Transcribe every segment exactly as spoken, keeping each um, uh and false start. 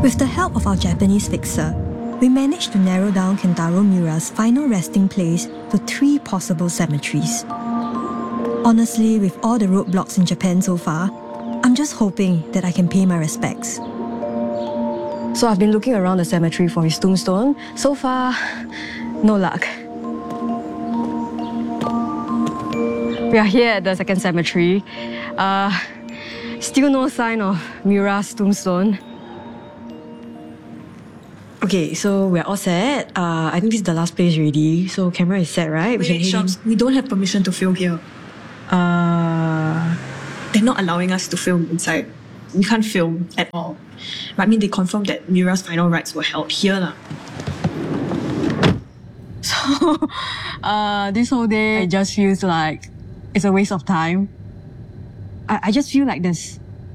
With the help of our Japanese fixer, we managed to narrow down Kentaro Miura's final resting place to three possible cemeteries. Honestly, with all the roadblocks in Japan so far, I'm just hoping that I can pay my respects. So I've been looking around the cemetery for his tombstone. So far, no luck. We are here at the second cemetery. Uh, still no sign of Miura's tombstone. Okay, so we're all set. Uh, I think this is the last place already. So camera is set, right? Wait, wait, Shams, we don't have permission to film here. Uh, They're not allowing us to film inside. We can't film at all. But I mean, they confirmed that Miura's final rites were held here. La. So, uh, this whole day, it just feels like it's a waste of time. I, I just feel like there's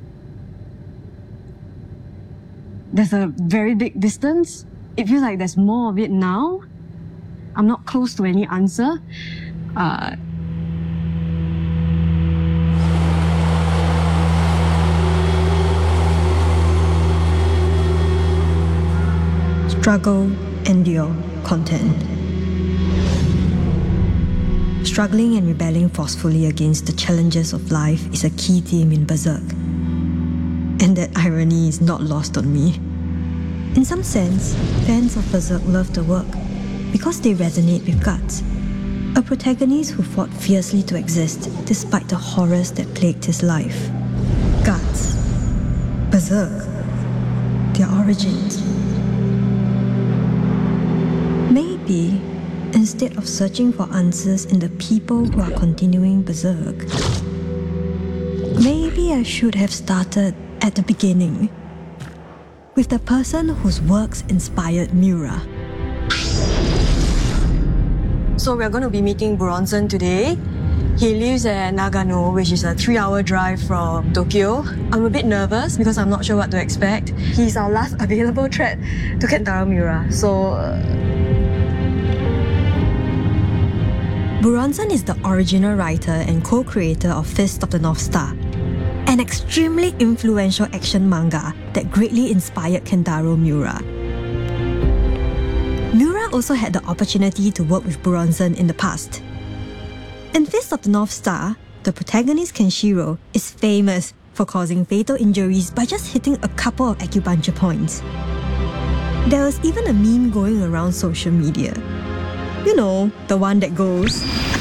there's a very big distance. It feels like there's more of it now. I'm not close to any answer. Uh, Struggle, endure, contend. Struggling and rebelling forcefully against the challenges of life is a key theme in Berserk. And that irony is not lost on me. In some sense, fans of Berserk love the work because they resonate with Guts, a protagonist who fought fiercely to exist despite the horrors that plagued his life. Guts, Berserk, their origins. Maybe, instead of searching for answers in the people who are continuing Berserk, maybe I should have started at the beginning, with the person whose works inspired Miura. So we're going to be meeting Buronson today. He lives at Nagano, which is a three-hour drive from Tokyo. I'm a bit nervous because I'm not sure what to expect. He's our last available threat to Kentaro Miura, so... Uh... Buronson is the original writer and co-creator of Fist of the North Star, an extremely influential action manga that greatly inspired Kentaro Miura. Miura also had the opportunity to work with Buronson in the past. In Fist of the North Star, the protagonist Kenshiro is famous for causing fatal injuries by just hitting a couple of acupuncture points. There was even a meme going around social media. You know, the one that goes,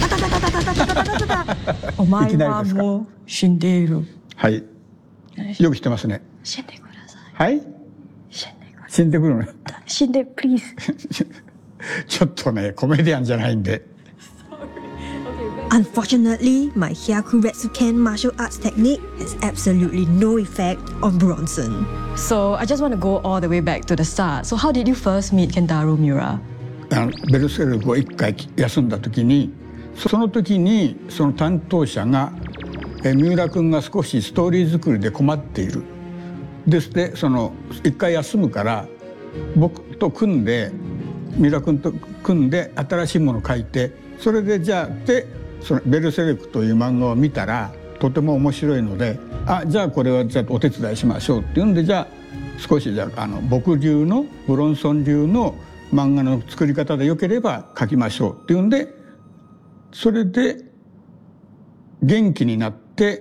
Omae wa mou shindeiru. はい。よく知ってますね。 死んでください。 はい。 死んでください。 死んでくるの。 死んで、please. ちょっとね、コメディアンじゃないんで。 Unfortunately, my Hyaku Retsuken martial arts technique has absolutely no effect on Buronson. So I just want to go all the way back to the start. So how did you first meet Kentaro Miura? あのベルセルクを一回休んだ時に、その時にその担当者がえ三浦君が少しストーリー作りで困っている。ですでその一回休むから僕と組んで三浦君と組んで新しいものを書いて、それでじゃあでそのベルセルクという漫画を見たらとても面白いので、あじゃあこれはじゃあお手伝いしましょうっていうんで、じゃあ少しじゃああの僕流のブロンソン流の漫画の作り方でよければ書きましょうっていうんで、それで元気になって、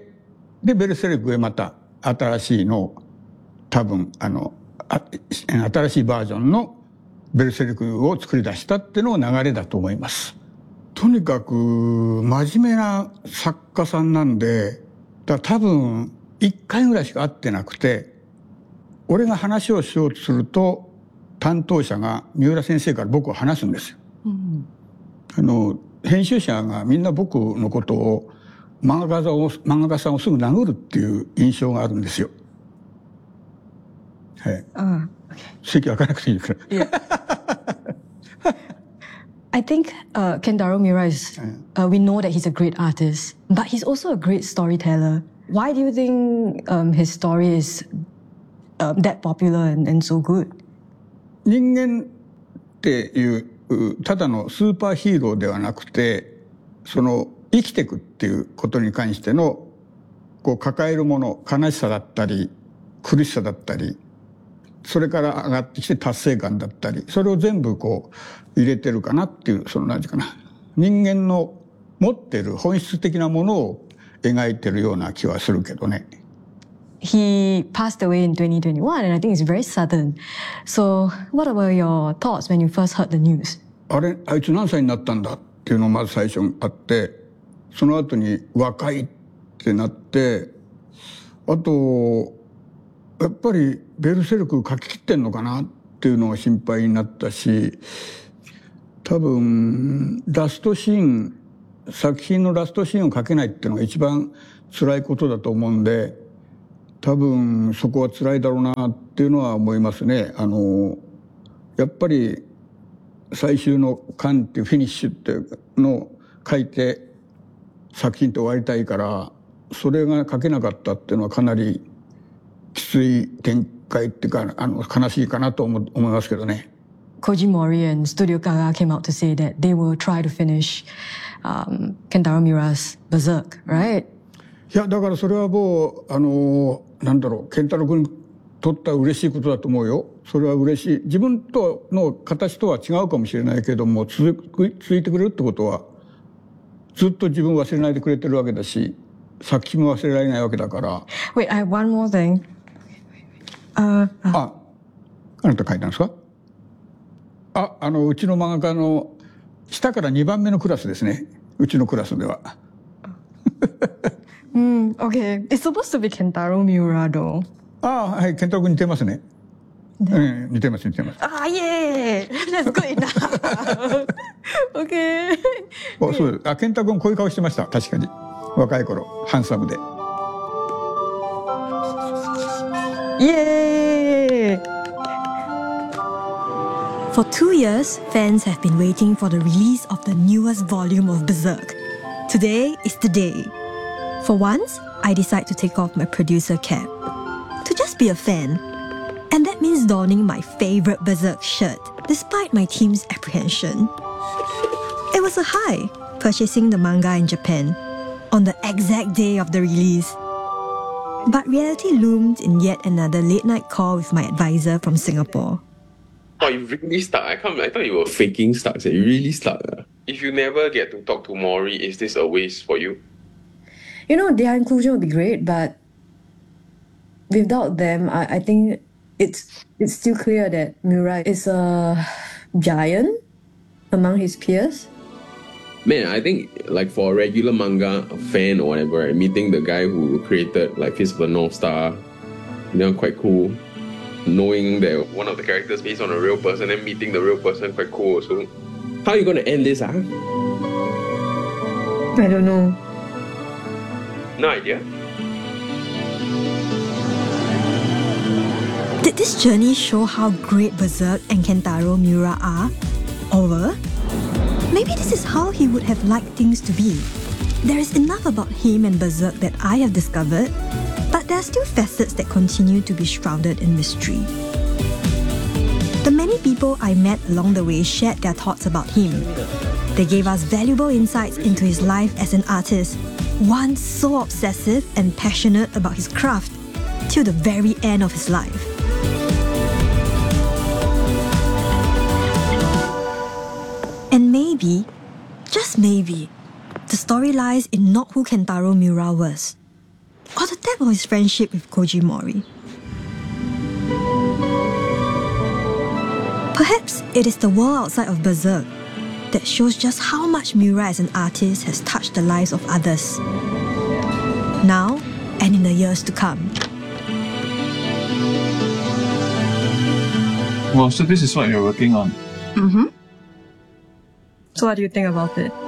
でベルセルクへまた新しいのを多分あのあ新しいバージョンのベルセルクを作り出したっていうのが流れだと思います。とにかく真面目な作家さんなんで、だ多分一回ぐらいしか会ってなくて、俺が話をしようとすると担当者が三浦先生から僕を話すんですよ。うん、あの編集者がみんな僕のことを漫画家を漫画家さんをすぐ殴るっていう印象があるんですよ。はい。ああ、席開かなくていいから。 I think uh, Kentaro Miura is, uh, we know that he's a great artist, but he's also a great storyteller. Why do you think um, his story is uh, that popular and, and so good? 人間っていうただのスーパーヒーローではなくて、その生きていくっていうことに関してのこう抱えるもの、悲しさだったり苦しさだったり、 それから上がってきて達成感だったり、それを全部こう入れてるかなっていう、その何て言うかな、人間の持ってる本質的なものを描いてるような気はするけどね。 He passed away in twenty twenty-one, and I think it's very sudden. So, what were your thoughts when you first heard the news? あれ、あいつ何歳になったんだっていうのがまず最初にあって、その後に若いってなって、あとやっぱりベルセルク書き切ってんのかなっていうのが心配になったし、多分ラストシーン、作品のラストシーンを書けないっていうのが一番辛いことだと思うんで、多分そこは辛いだろうなっていうのは思いますね。あのやっぱり最終の巻っていうフィニッシュっていうのを書いて作品って終わりたいから、それが書けなかったっていうのはかなりきつい展開っていうか、あの悲しいかなと思思いますけどね。 Koji Mori and Studio Gaga came out to say that they will try to finish um, Kentaro Miura's Berserk, right? いや、だからそれはもうあのなんだろう、健太郎君にとったら嬉しいことだと思うよ。それは嬉しい。自分との形とは違うかもしれないけども、続く続いてくれるってことはずっと自分を忘れないでくれてるわけだし、作品も忘れられないわけだから。 Wait, I have one more thing. Uh, あ、あなた書いたんですか？あ、あのうちの漫画家の下からにばんめのクラスですね。うちのクラスでは。 mm, okay, it's supposed to be Kentaro Miura, though. あ、はい、健太郎君似てますね。うん、似てます似てます。 Ah, yeah, that's good enough. Okay. お、そうです。あ、健太郎君こういう顔してました。確かに。若い頃、ハンサムで。 Yay! For two years, fans have been waiting for the release of the newest volume of Berserk. Today is the day. For once, I decide to take off my producer cap. To just be a fan. And that means donning my favorite Berserk shirt, despite my team's apprehension. It was a high, purchasing the manga in Japan, on the exact day of the release. But reality loomed in yet another late-night call with my advisor from Singapore. Oh, you really stuck. I can't. I thought you were faking stuck. So you really stuck. Uh. If you never get to talk to Mori, is this a waste for you? You know, their inclusion would be great, but without them, I, I think it's it's still clear that Miura is a giant among his peers. Man, I think like for a regular manga fan or whatever, right, meeting the guy who created like Fist of the North Star, you know, quite cool. Knowing that one of the characters based on a real person and meeting the real person, quite cool also. How are you going to end this, huh? I don't know. No idea. Did this journey show how great Berserk and Kentaro Miura are? Or maybe this is how he would have liked things to be. There is enough about him and Berserk that I have discovered, but there are still facets that continue to be shrouded in mystery. The many people I met along the way shared their thoughts about him. They gave us valuable insights into his life as an artist, one so obsessive and passionate about his craft, till the very end of his life. And maybe, just maybe, the story lies in not who Kentaro Miura was, or the depth of his friendship with Koji Mori. Perhaps it is the world outside of Berserk that shows just how much Miura as an artist has touched the lives of others, now and in the years to come. Well, so this is what you're working on? Mm-hmm. So what do you think about it?